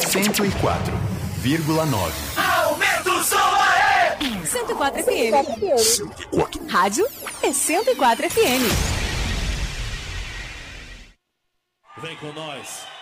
104,9. Aumenta o som aí! 104 FM. 104. Rádio é 104 FM. Vem com nós.